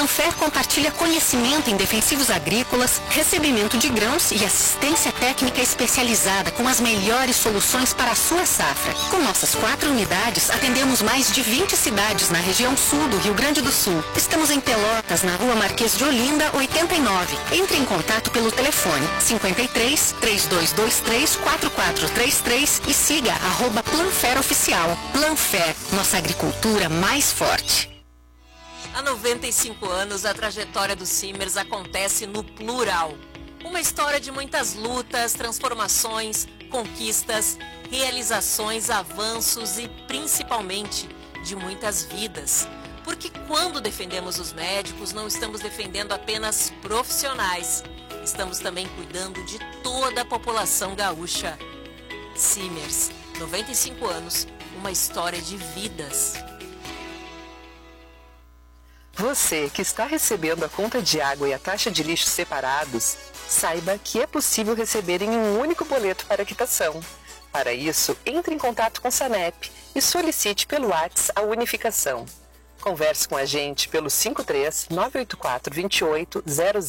Planfer compartilha conhecimento em defensivos agrícolas, recebimento de grãos e assistência técnica especializada com as melhores soluções para a sua safra. Com nossas 4 unidades, atendemos mais de 20 cidades na região sul do Rio Grande do Sul. Estamos em Pelotas, na Rua Marquês de Olinda, 89. Entre em contato pelo telefone 53 3223 4433 e siga @Planfer Oficial. Planfer, nossa agricultura mais forte. Há 95 anos, a trajetória dos Simers acontece no plural. Uma história de muitas lutas, transformações, conquistas, realizações, avanços e, principalmente, de muitas vidas. Porque quando defendemos os médicos, não estamos defendendo apenas profissionais. Estamos também cuidando de toda a população gaúcha. Simers, 95 anos, uma história de vidas. Você que está recebendo a conta de água e a taxa de lixo separados, saiba que é possível receber em um único boleto para quitação. Para isso, entre em contato com o SANEP e solicite pelo WhatsApp a unificação. Converse com a gente pelo 53 984 28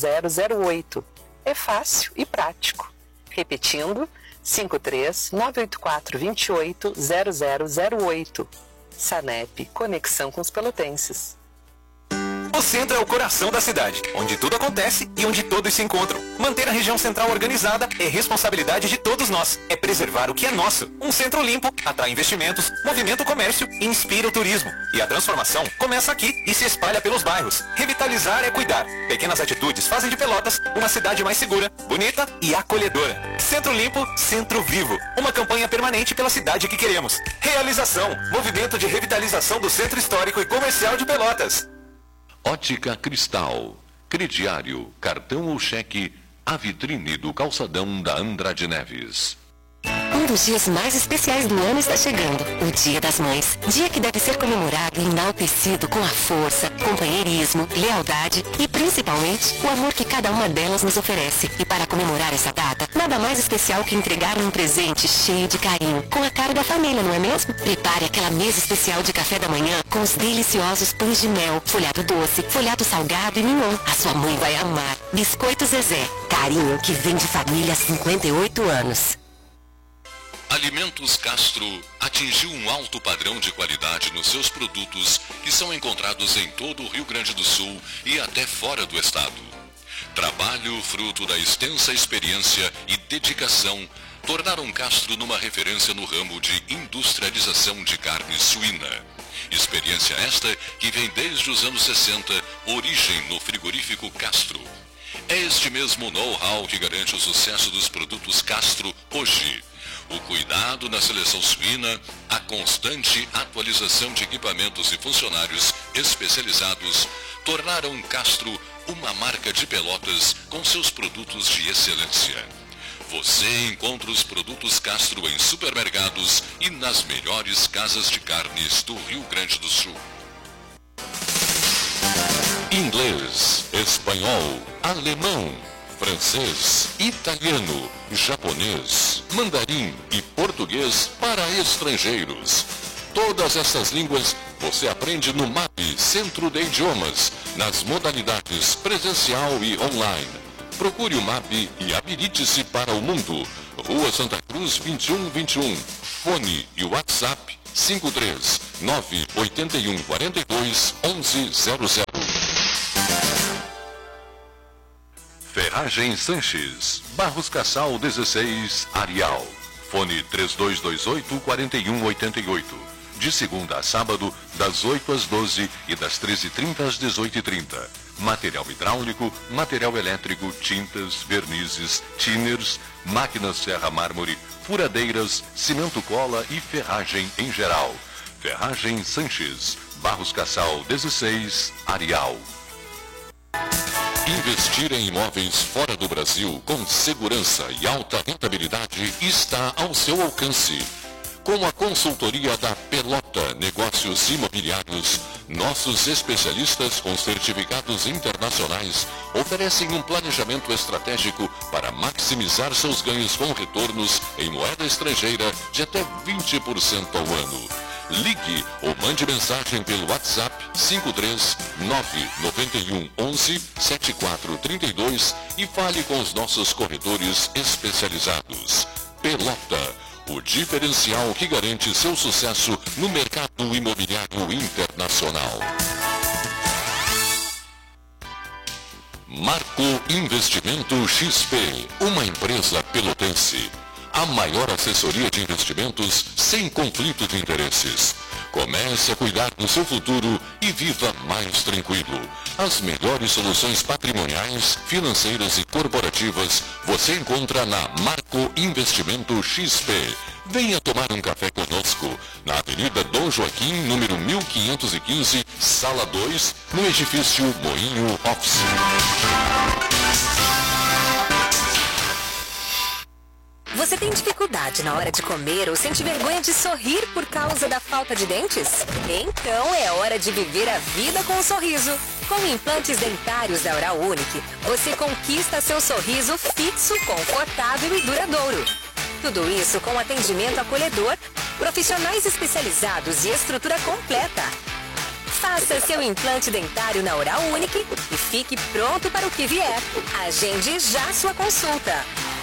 0008. É fácil e prático. Repetindo, 53 984 28 0008. SANEP, conexão com os pelotenses. O centro é o coração da cidade, onde tudo acontece e onde todos se encontram. Manter a região central organizada é responsabilidade de todos nós. É preservar o que é nosso. Um centro limpo atrai investimentos, movimenta o comércio e inspira o turismo. E a transformação começa aqui e se espalha pelos bairros. Revitalizar é cuidar. Pequenas atitudes fazem de Pelotas uma cidade mais segura, bonita e acolhedora. Centro limpo, centro vivo. Uma campanha permanente pela cidade que queremos. Realização. Movimento de revitalização do Centro Histórico e Comercial de Pelotas. Ótica Cristal, crediário, cartão ou cheque, a vitrine do calçadão da Andrade Neves. Um dos dias mais especiais do ano está chegando, o Dia das Mães. Dia que deve ser comemorado e enaltecido com a força, companheirismo, lealdade e principalmente o amor que cada uma delas nos oferece. E para comemorar essa data, nada mais especial que entregar um presente cheio de carinho, com a cara da família, não é mesmo? Prepare aquela mesa especial de café da manhã com os deliciosos pães de mel, folhado doce, folhado salgado e mignon. A sua mãe vai amar. Biscoito Zezé, carinho que vem de família há 58 anos. Alimentos Castro atingiu um alto padrão de qualidade nos seus produtos que são encontrados em todo o Rio Grande do Sul e até fora do estado. Trabalho fruto da extensa experiência e dedicação tornaram Castro numa referência no ramo de industrialização de carne suína. Experiência esta que vem desde os anos 60, origem no frigorífico Castro. É este mesmo know-how que garante o sucesso dos produtos Castro hoje. O cuidado na seleção suína, a constante atualização de equipamentos e funcionários especializados tornaram Castro uma marca de Pelotas com seus produtos de excelência. Você encontra os produtos Castro em supermercados e nas melhores casas de carnes do Rio Grande do Sul. Inglês, espanhol, alemão, francês, italiano, japonês, mandarim e português para estrangeiros. Todas essas línguas você aprende no MAP Centro de Idiomas, nas modalidades presencial e online. Procure o MAP e habilite-se para o mundo. Rua Santa Cruz 2121. Fone e WhatsApp 53 981 42 1100. Ferragem Sanches, Barros Cassal 16, Arial. Fone 3228-4188. De segunda a sábado, das 8 às 12 e das 13h30 às 18h30. Material hidráulico, material elétrico, tintas, vernizes, tinners, máquinas serra-mármore, furadeiras, cimento cola e ferragem em geral. Ferragem Sanches, Barros Cassal 16, Arial. Investir em imóveis fora do Brasil com segurança e alta rentabilidade está ao seu alcance. Com a consultoria da Pelota Negócios Imobiliários, nossos especialistas com certificados internacionais oferecem um planejamento estratégico para maximizar seus ganhos com retornos em moeda estrangeira de até 20% ao ano. Ligue ou mande mensagem pelo WhatsApp 53991117432 e fale com os nossos corretores especializados. Pelota, o diferencial que garante seu sucesso no mercado imobiliário internacional. Marco Investimento XP, uma empresa pelotense. A maior assessoria de investimentos sem conflito de interesses. Comece a cuidar do seu futuro e viva mais tranquilo. As melhores soluções patrimoniais, financeiras e corporativas você encontra na Marco Investimento XP. Venha tomar um café conosco na Avenida Dom Joaquim, número 1515, Sala 2, no edifício Moinho Office. Você tem dificuldade na hora de comer ou sente vergonha de sorrir por causa da falta de dentes? Então é hora de viver a vida com um sorriso. Com implantes dentários da Oral Unique, você conquista seu sorriso fixo, confortável e duradouro. Tudo isso com atendimento acolhedor, profissionais especializados e estrutura completa. Faça seu implante dentário na Oral Unique e fique pronto para o que vier. Agende já sua consulta.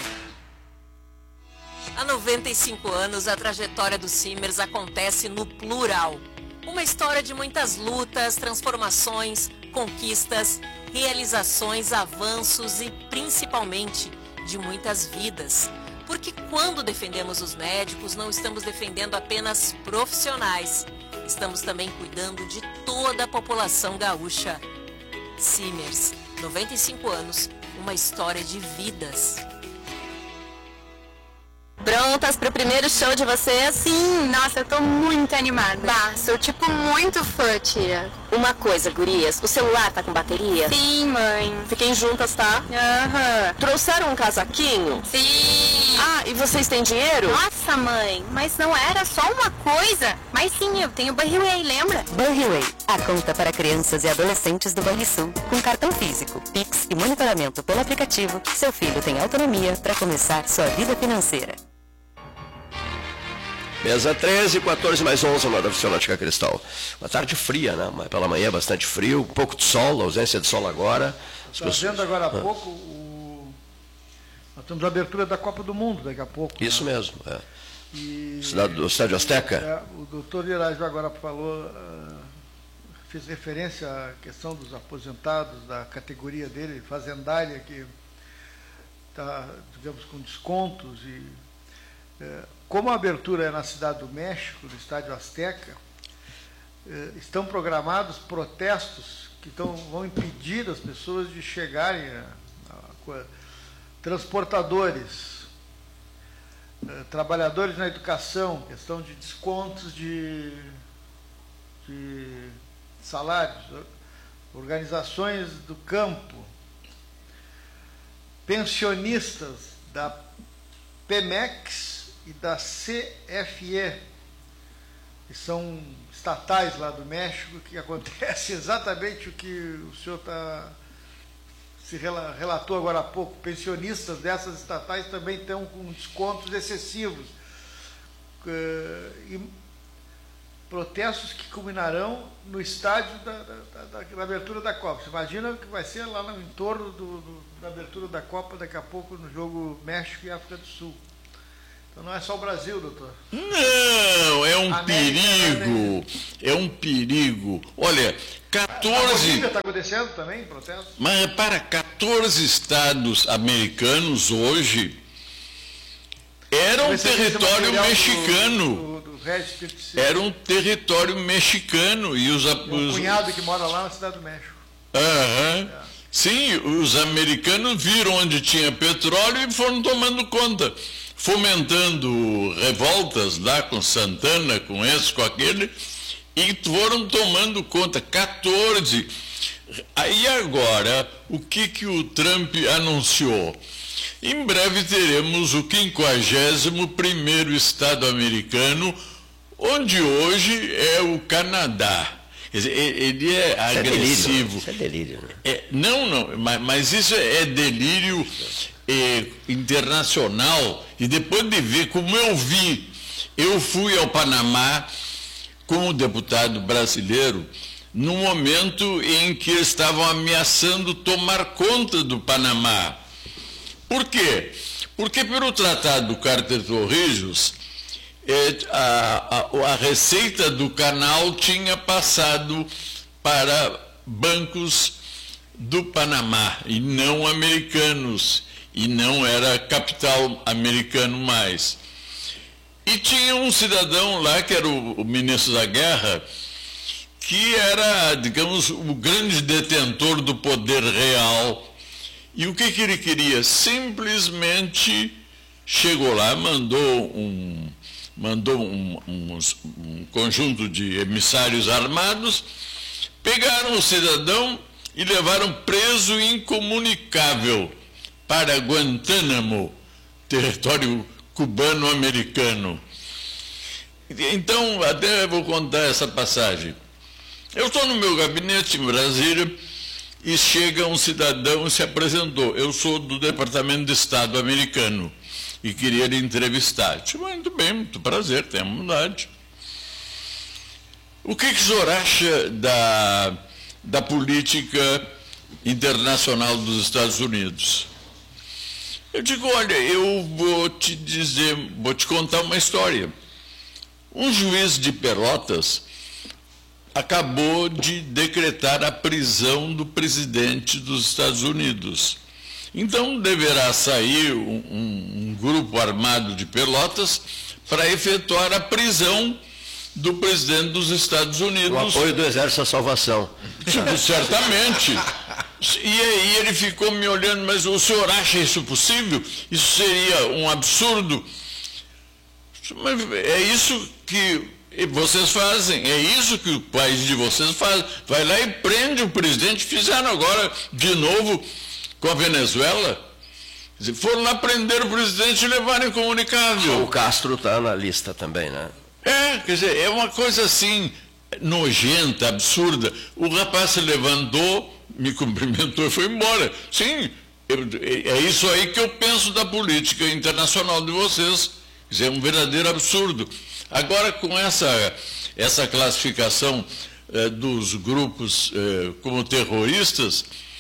Há 95 anos, a trajetória do Simers acontece no plural. Uma história de muitas lutas, transformações, conquistas, realizações, avanços e, principalmente, de muitas vidas. Porque quando defendemos os médicos, não estamos defendendo apenas profissionais. Estamos também cuidando de toda a população gaúcha. Simers, 95 anos, uma história de vidas. Prontas pro primeiro show de vocês? Sim, nossa, eu tô muito animada. Bah, sou tipo muito fã, tia. Uma coisa, gurias, o celular tá com bateria? Sim, mãe. Fiquem juntas, tá? Aham. Trouxeram um casaquinho? Sim. Ah, e vocês têm dinheiro? Nossa, mãe, mas não era só uma coisa. Mas sim, eu tenho Banriway, lembra? Banriway, a conta para crianças e adolescentes do Banrisul. Com cartão físico, Pix e monitoramento pelo aplicativo, seu filho tem autonomia para começar sua vida financeira. Mesa 13, 14 mais 11, lá da Oceanótica Cristal. Uma tarde fria, né? Mas pela manhã bastante frio, um pouco de sol, ausência de sol agora. Está vendo agora há pouco, nós temos a abertura da Copa do Mundo daqui a pouco. Isso, né? Mesmo, é. E, do Estádio Azteca. O doutor Irajó agora falou, fez referência à questão dos aposentados, da categoria dele, fazendária, que está, digamos, com descontos e... como a abertura é na Cidade do México, no Estádio Azteca, estão programados protestos que vão impedir as pessoas de chegarem transportadores, trabalhadores na educação, questão de descontos de salários, organizações do campo, pensionistas da Pemex e da CFE, que são estatais lá do México, que acontece exatamente o que o senhor relatou agora há pouco. Pensionistas dessas estatais também estão com descontos excessivos. E protestos que culminarão no estádio da abertura da Copa. Você imagina que vai ser lá no entorno da abertura da Copa daqui a pouco no jogo México e África do Sul. Então não é só o Brasil, doutor. Não, é um perigo. É um perigo. Olha, 14... Está acontecendo também, protesto? Mas para 14 estados americanos hoje, era um território mexicano. Era um território mexicano. E um cunhado que mora lá na Cidade do México. Sim, os americanos viram onde tinha petróleo e foram tomando conta, fomentando revoltas lá com Santana, com esse, com aquele, e foram tomando conta. 14. Aí agora, o que o Trump anunciou? Em breve teremos o 51º estado americano, onde hoje é o Canadá. Quer dizer, ele é agressivo. Isso é delírio, né? Não, mas isso é delírio internacional. E depois de ver como eu fui ao Panamá com o deputado brasileiro no momento em que estavam ameaçando tomar conta do Panamá. Por quê? Porque pelo Tratado do Carter-Torrijos, a receita do canal tinha passado para bancos do Panamá e não americanos, e não era capital americano mais. E tinha um cidadão lá, que era o ministro da Guerra, que era, digamos, o grande detentor do poder real. E o que ele queria? Simplesmente chegou lá, mandou um conjunto de emissários armados, pegaram o cidadão e levaram preso incomunicável para Guantánamo, território cubano-americano. Então, até vou contar essa passagem. Eu estou no meu gabinete em Brasília e chega um cidadão e se apresentou. Eu sou do Departamento de Estado americano e queria lhe entrevistar. Disse, muito bem, muito prazer, tenha bondade. O que o senhor acha da política internacional dos Estados Unidos? Eu digo, olha, eu vou te contar uma história. Um juiz de Pelotas acabou de decretar a prisão do presidente dos Estados Unidos. Então deverá sair um grupo armado de Pelotas para efetuar a prisão do presidente dos Estados Unidos. O apoio do Exército à Salvação. Certamente. E aí ele ficou me olhando, mas o senhor acha isso possível? Isso seria um absurdo? Mas é isso que vocês fazem, é isso que o país de vocês faz. Vai lá e prende o presidente. Fizeram agora de novo com a Venezuela. Foram lá prender o presidente e levaram incomunicável. O Castro está na lista também, né? Quer dizer, é uma coisa assim, nojenta, absurda. O rapaz se levantou, me cumprimentou e foi embora. Sim, é isso aí que eu penso da política internacional de vocês. Isso é um verdadeiro absurdo. Agora, com essa classificação dos grupos como terroristas,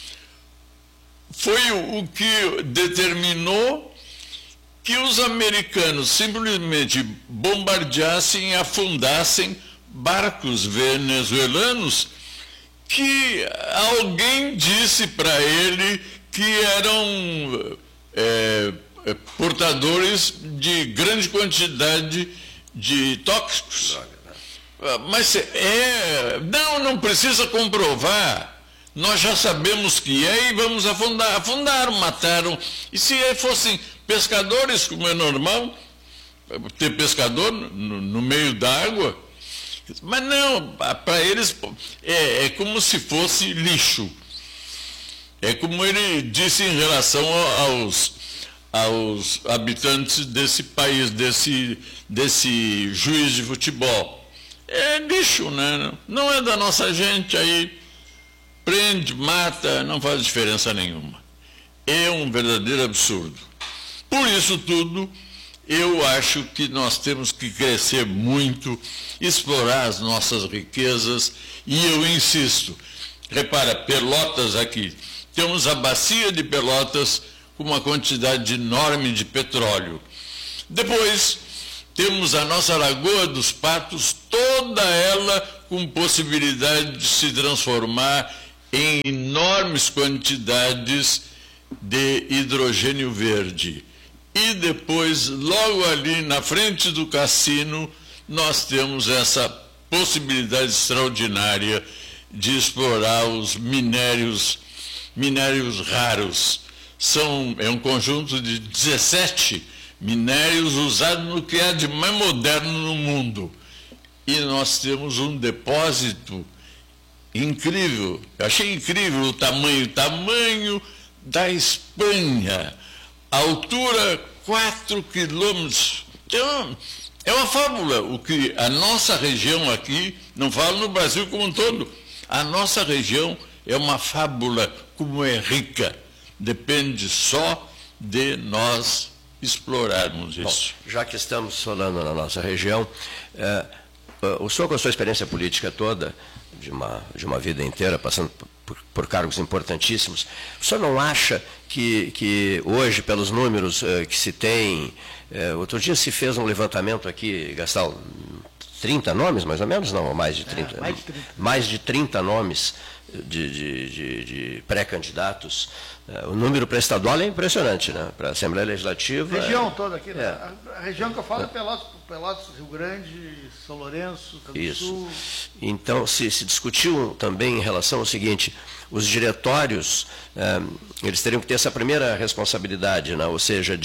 foi o que determinou que os americanos simplesmente bombardeassem e afundassem barcos venezuelanos que alguém disse para ele que eram portadores de grande quantidade de tóxicos. Mas não precisa comprovar. Nós já sabemos que e vamos afundar. Afundaram, mataram. E se fossem pescadores, como é normal, ter pescador no meio da água? Mas não, para eles é como se fosse lixo. É como ele disse em relação aos habitantes desse país, desse juiz de futebol. É lixo, né? Não é da nossa gente, aí prende, mata, não faz diferença nenhuma. É um verdadeiro absurdo. Por isso tudo, eu acho que nós temos que crescer muito, explorar as nossas riquezas, e eu insisto, repara, Pelotas aqui, temos a bacia de Pelotas com uma quantidade enorme de petróleo. Depois, temos a nossa Lagoa dos Patos, toda ela com possibilidade de se transformar em enormes quantidades de hidrogênio verde. E depois, logo ali na frente do cassino, nós temos essa possibilidade extraordinária de explorar os minérios raros. É um conjunto de 17 minérios usados no que há de mais moderno no mundo. E nós temos um depósito incrível. Eu achei incrível o tamanho da Espanha. A altura 4 quilômetros. Então, é uma fábula. O que a nossa região aqui, não falo no Brasil como um todo, a nossa região é uma fábula como é rica. Depende só de nós explorarmos isso. Bom, já que estamos falando na nossa região, o senhor, com a sua experiência política toda, de uma vida inteira, passando por cargos importantíssimos, o senhor não acha que hoje, pelos números que se tem, outro dia se fez um levantamento aqui, Gastal, 30 nomes, mais ou menos? Não, mais de 30. Mais de 30 nomes de pré-candidatos. O número para estadual é impressionante, né? Para a Assembleia Legislativa... Região toda aqui, né? A região que eu falo é Pelotas, Rio Grande, São Lourenço, Rio Grande do Sul. Então, se discutiu também em relação ao seguinte, os diretórios, eles teriam que ter essa primeira responsabilidade, né? Ou seja,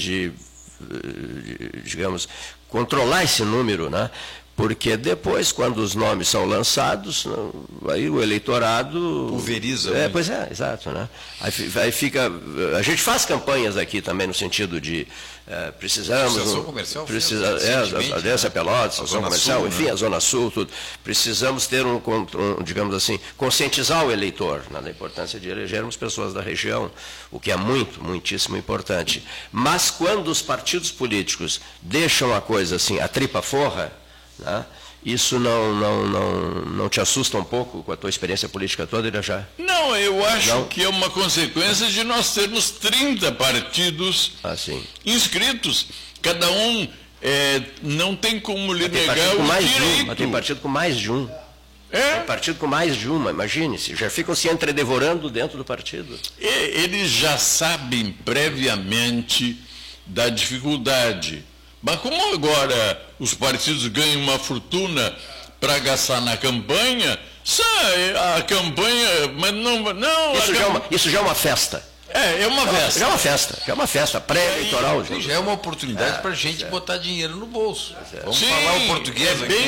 digamos, controlar esse número, né? Porque depois, quando os nomes são lançados, aí o eleitorado... Pulveriza. Pois é, exato. Né? Aí fica... A gente faz campanhas aqui também no sentido de precisamos... Associação comercial. A Aliança Pelotas, a Associação Comercial, Sul, enfim, né? A Zona Sul, tudo. Precisamos ter digamos assim, conscientizar o eleitor, né, da importância de elegermos pessoas da região, o que é muitíssimo importante. Mas quando os partidos políticos deixam a coisa assim, a tripa forra, né? Isso não te assusta um pouco com a tua experiência política toda, ele já? Não, eu acho que é uma consequência de nós termos 30 partidos inscritos. Cada um não tem como lhe negar o direito. Mas tem partido com mais de um. Tem partido com mais de uma, imagine-se. Já ficam se entredevorando dentro do partido. Eles já sabem previamente da dificuldade. Mas como agora os partidos ganham uma fortuna para gastar na campanha, a campanha... Mas isso já é uma festa. É uma festa. Já é uma festa pré-eleitoral. Já é uma oportunidade para a gente botar dinheiro no bolso. Vamos Sim, falar o português aqui.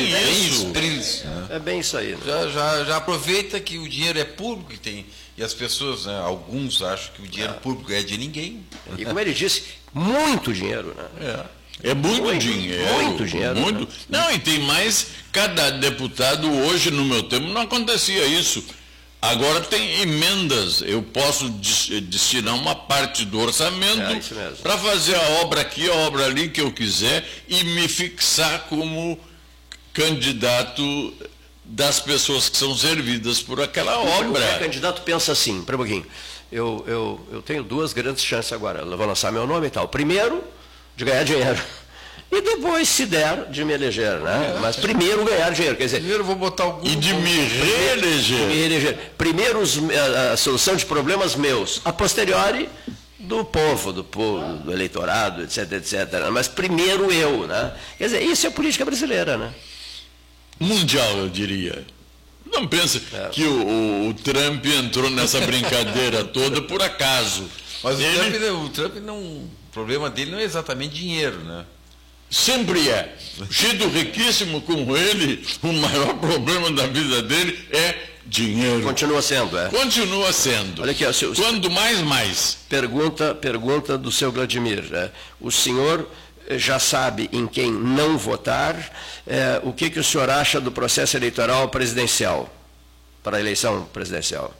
É bem isso aí. Né? Já aproveita que o dinheiro é público e as pessoas, né, alguns acham que o dinheiro público é de ninguém. E como ele disse, muito dinheiro. Né? É muito dinheiro. Muito dinheiro. Muito. Né? Não, e tem mais, cada deputado hoje, no meu tempo, não acontecia isso. Agora tem emendas, eu posso destinar uma parte do orçamento para fazer a obra aqui, a obra ali que eu quiser e me fixar como candidato das pessoas que são servidas por aquela obra. O candidato pensa assim, para um pouquinho, eu tenho duas grandes chances agora, eu vou lançar meu nome e tal. Primeiro, de ganhar dinheiro. E depois, se der, de me eleger, né? Mas primeiro ganhar dinheiro. Quer dizer, primeiro eu vou botar algum... E de me reeleger. Primeiro a solução de problemas meus. A posteriori, do povo, do eleitorado, etc, etc. Mas primeiro eu, né? Quer dizer, isso é política brasileira, né? Mundial, eu diria. Não pensa que o Trump entrou nessa brincadeira toda por acaso. Mas o Trump não... O problema dele não é exatamente dinheiro, né? Sempre é. Gente riquíssimo como ele, o maior problema da vida dele é dinheiro. Continua sendo, Continua sendo. Olha aqui, quando mais. Pergunta do seu Vladimir. O senhor já sabe em quem não votar. O que o senhor acha do processo eleitoral presidencial? Para a eleição presidencial?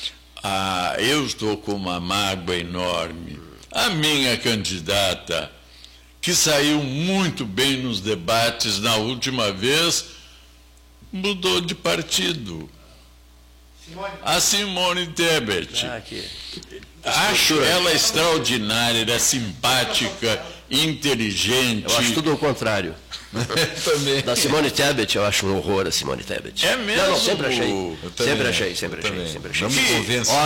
Eu estou com uma mágoa enorme. A minha candidata, que saiu muito bem nos debates na última vez, mudou de partido. A Simone Tebet. Acho ela extraordinária, ela é simpática, inteligente. Eu acho tudo o contrário. Também. Da Simone Tebet, eu acho um horror a Simone Tebet. É mesmo? Não, sempre achei. Sempre achei. Não me convence.